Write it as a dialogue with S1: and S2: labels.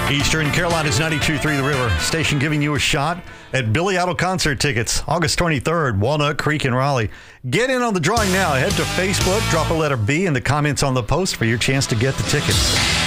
S1: Eastern Carolina's 92.3 The River station giving you a shot at Billy Idol concert tickets, August 23rd, Walnut Creek in Raleigh. Get in on the drawing now. Head to Facebook, drop a letter B in the comments on the post for your chance to get the tickets.